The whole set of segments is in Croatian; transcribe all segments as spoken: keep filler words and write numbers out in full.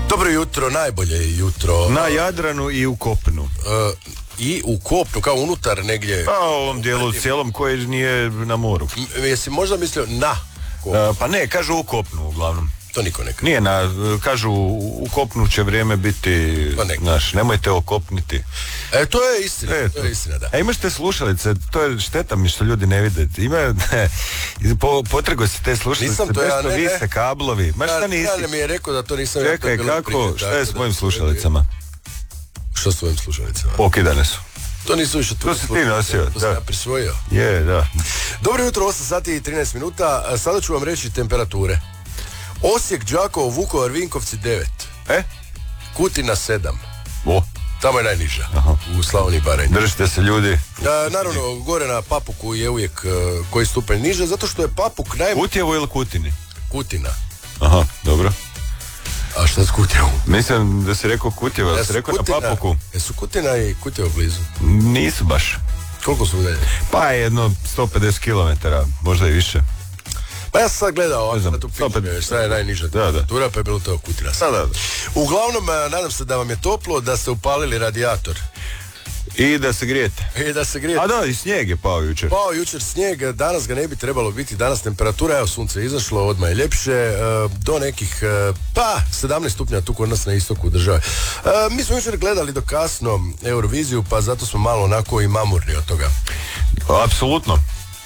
Dobro jutro, najbolje jutro. Na Jadranu i u kopnu. Uh, I u kopnu, kao unutar negdje. Pa u ovom dijelu cijelom koji nije na moru. M- jesi možda mislio na kopnu? Uh, pa ne, kažu u kopnu uglavnom. To niko ne kaže. Nije na, kažu u kopnu će vrijeme biti, znaš, nemojte okopniti. E, to je istina, e, to je istina, da. A imaš te slušalice, to je šteta mi što ljudi ne vide. Ima, ne, po, potrego se te slušalice, nisam to ja, ne, vise ne. kablovi. Ma šta nisi? Ja, mi je rekao da to nisam. Čekaj, ja, to kako, prije, šta je s mojim slušalicama? Što s tvojim slušalicama? Pokidane su. To nisu više to si ti nosio, to sam ja prisvojio. Je, da. Dobro jutro, osam sati i trinaest minuta. Sada ću vam reći temperature. Osijek, Đakovo, Vukovar, Vinkovci devet. E? Kutina sedam. O. Tamo je najniža. Aha. U Slavoniji i Baranji. Držite se ljudi. A, naravno, gore na Papuku je uvijek uh, koji stupanj niže, zato što je Papuk naj... Kutjevo ili Kutini? Kutina. Aha, dobro. A šta s Kutjevom? Mislim da si rekao Kutjevo, da si rekao Kutina, na Papuku. Jesu Kutina i Kutjevo blizu? Nisu baš. Koliko su udalje? Pa jedno sto pedeset kilometara, možda i više. Pa ja sam sad gledao, a sad tu piše šta je najniža temperatura, pa je bilo to Kutina. Da, da. Uglavnom, nadam se da vam je toplo, da ste upalili radijator. I da se grijete. I da se grijete. A da, i snijeg je pao jučer. Pao jučer snijeg, danas ga ne bi trebalo biti, danas temperatura, evo sunce je izašlo, odmah je ljepše, do nekih, pa, sedamnaest stupnja tu kod nas na istoku države. Mi smo jučer gledali do kasno Euroviziju, pa zato smo malo onako i mamurni od toga. Apsolutno.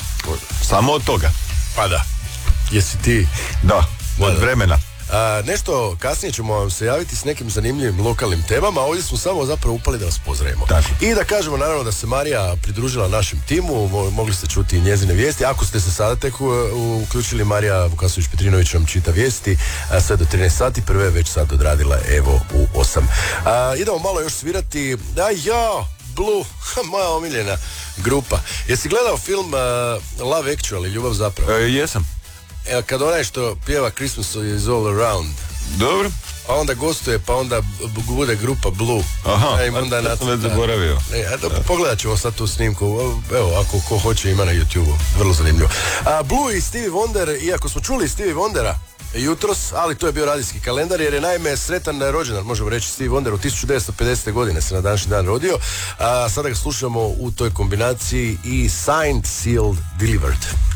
Samo od toga. Pa da. Jesi ti? Da, od vremena. A, nešto kasnije ćemo vam se javiti s nekim zanimljivim lokalnim temama, a ovdje smo samo zapravo upali da vas pozdravimo. Tako. I da kažemo naravno da se Marija pridružila našem timu, mogli ste čuti njezine vijesti, ako ste se sada tek uključili, Marija Vukasović-Petrinović vam čita vijesti, a sve do trinaest sati, prve je već sad odradila evo u osam. A, idemo malo još svirati, a ja, Blue, moja omiljena grupa. Jesi gledao film uh, Love Actually, Ljubav zapravo? E, jesam. Evo, kad onaj što pjeva Christmas is all around. Dobro. Pa onda gostuje, pa onda b- bude grupa Blue. Aha, ja onda ja sam već zaboravio. E, a, da, pogledat ćemo sad tu snimku. Evo, ako ko hoće ima na YouTube-u. Vrlo zanimljivo. A, Blue i Stevie Wonder, iako smo čuli Stevie Wondera jutros, ali to je bio radijski kalendar, jer je naime sretan rođendan, možemo reći, Stevie Wonder u tisuću devetsto pedesete. godine se na današnji dan rodio. A sada ga slušamo u toj kombinaciji i Signed, Sealed, Delivered.